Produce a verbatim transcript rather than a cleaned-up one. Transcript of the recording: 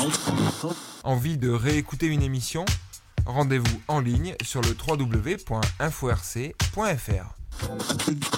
Envie de réécouter une émission ? Rendez-vous en ligne sur le w w w point info r c point f r.